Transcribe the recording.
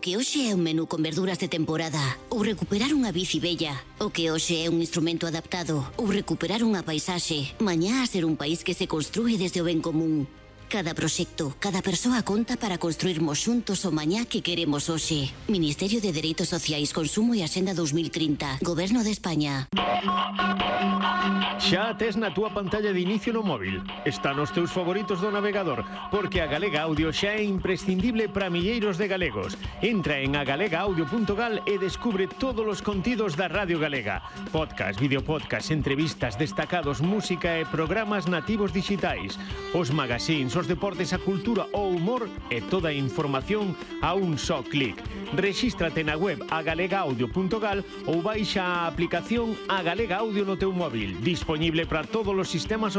que hoxe é un menú con verduras de temporada, ou recuperar unha bici bella, o que hoxe é un instrumento adaptado, ou recuperar unha paisaxe, mañá a ser un país que se construe desde o ben común. Cada proxecto, cada persoa conta para construirmos xuntos o mañá que queremos hoxe. Ministerio de Dereitos Sociais, Consumo e Axenda 2030. Goberno de España. Xa a tes na túa pantalla de inicio no móvil. Está nos teus favoritos do navegador, porque a Galega Audio xa é imprescindible para milleiros de galegos. Entra en agalegaudio.gal e descubre todos os contidos da Radio Galega. Podcast, videopodcast, entrevistas, destacados, música e programas nativos digitais. Os magazines, os deportes, a cultura, o humor e toda a información a un só clic. Rexístrate na web agalegaudio.gal ou baixa a aplicación A Galega Audio no teu móvil, disponible para todos os sistemas